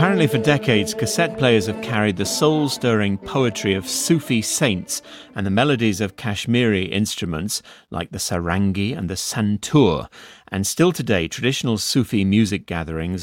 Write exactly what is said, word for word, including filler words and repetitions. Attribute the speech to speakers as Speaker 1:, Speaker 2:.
Speaker 1: Apparently for decades, cassette players have carried the soul-stirring poetry of Sufi saints and the melodies of Kashmiri instruments like the sarangi and the santur. And still today, traditional Sufi music gatherings